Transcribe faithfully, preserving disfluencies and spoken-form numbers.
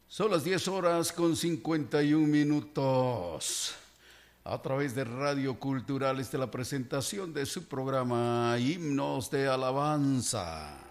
Son las diez horas con cincuenta y un minutos. A través de Radio Cultural, esta es la presentación de su programa Himnos de Alabanza.